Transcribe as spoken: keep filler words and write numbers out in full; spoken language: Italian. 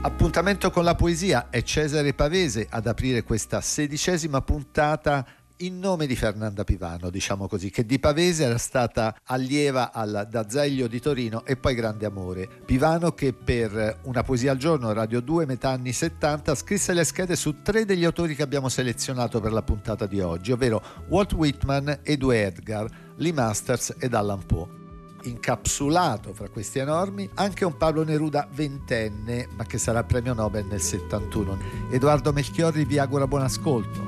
Appuntamento con la poesia, è Cesare Pavese ad aprire questa sedicesima puntata in nome di Fernanda Pivano, diciamo così, che di Pavese era stata allieva al D'Azeglio di Torino e poi grande amore. Pivano che per Una poesia al giorno, Radio due, metà anni settanta, scrisse le schede su tre degli autori che abbiamo selezionato per la puntata di oggi, ovvero Walt Whitman, Edward Edgar, Lee Masters ed Allan Poe. Incapsulato fra questi enormi anche un Pablo Neruda ventenne, ma che sarà premio Nobel nel settantuno. Edoardo Melchiorri vi augura buon ascolto.